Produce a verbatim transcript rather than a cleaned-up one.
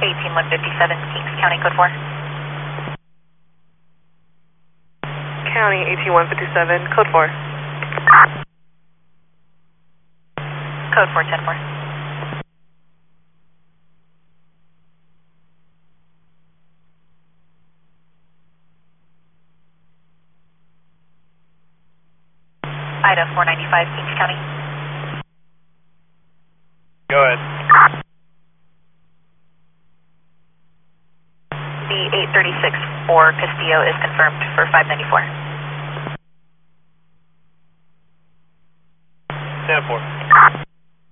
eighteen one fifty-seven, Kings County, code four. County, eighteen one fifty-seven, code four. Code four ten four. Ida four ninety-five, Kings County. Go ahead. The eight thirty-six for Castillo is confirmed for five ninety-four. ten four.